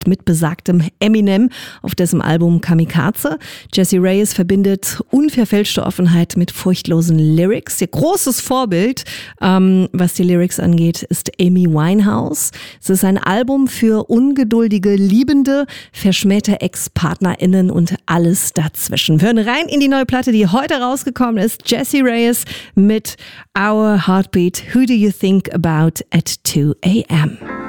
mit besagtem Eminem auf dessen Album Kamikaze. Jessie Reyez verbindet unverfälschte Offenheit mit furchtlosen Lyrics. Ihr großes Vorbild, was die Lyrics angeht, ist Amy Winehouse. Es ist ein Album für ungeduldige Liebende, verschmähte Ex-PartnerInnen und alles dazwischen. Wir hören rein in die neue Platte, die heute rausgekommen ist. Jessie Reyez mit Our Heartbeat. Who do you think about at 2 a.m.?